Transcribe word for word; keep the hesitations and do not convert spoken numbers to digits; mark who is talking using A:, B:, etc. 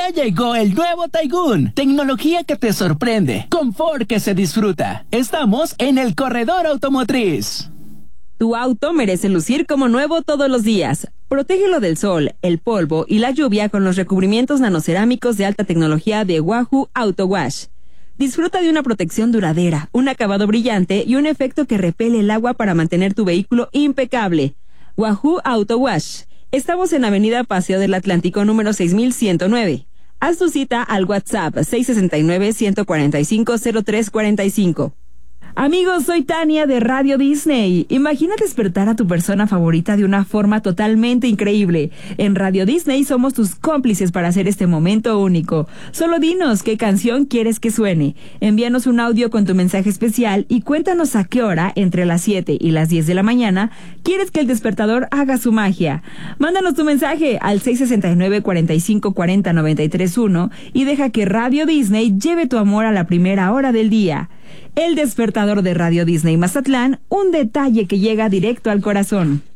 A: Ya llegó el nuevo Taigun, tecnología que te sorprende, confort que se disfruta. Estamos en el corredor automotriz.
B: Tu auto merece lucir como nuevo todos los días. Protégelo del sol, el polvo y la lluvia con los recubrimientos nanocerámicos de alta tecnología de Wahoo Auto Wash. Disfruta de una protección duradera, un acabado brillante y un efecto que repele el agua para mantener tu vehículo impecable. Wahoo Auto Wash. Estamos en Avenida Paseo del Atlántico número seis mil ciento nueve. Haz tu cita al WhatsApp seis seis nueve, uno cuatro cinco, cero tres cuatro cinco. Amigos, soy Tania de Radio Disney. Imagina despertar a tu persona favorita de una forma totalmente increíble. En Radio Disney somos tus cómplices para hacer este momento único. Solo dinos qué canción quieres que suene. Envíanos un audio con tu mensaje especial y cuéntanos a qué hora, entre las siete y las diez de la mañana, quieres que el despertador haga su magia. Mándanos tu mensaje al seis seis nueve, cuatro cinco cuatro cero, nueve tres uno y deja que Radio Disney lleve tu amor a la primera hora del día. El despertador de Radio Disney Mazatlán, un detalle que llega directo al corazón.